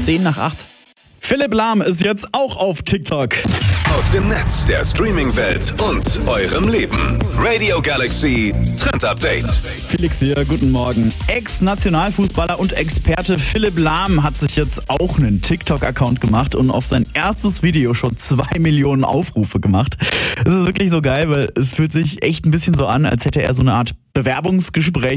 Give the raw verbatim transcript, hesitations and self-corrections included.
zehn nach acht. Philipp Lahm ist jetzt auch auf TikTok. Aus dem Netz, der Streaming-Welt und eurem Leben. Radio Galaxy Trend Update. Felix hier, guten Morgen. Ex-Nationalfußballer und Experte Philipp Lahm hat sich jetzt auch einen TikTok-Account gemacht und auf sein erstes Video schon zwei Millionen Aufrufe gemacht. Es ist wirklich so geil, weil es fühlt sich echt ein bisschen so an, als hätte er so eine Art Bewerbungsgespräch